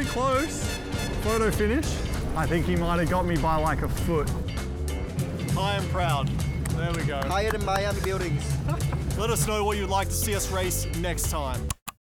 close. Photo finish. I think he might have got me by like a foot. High and proud. There we go. Higher than Miami buildings. Let us know what you'd like to see us race next time.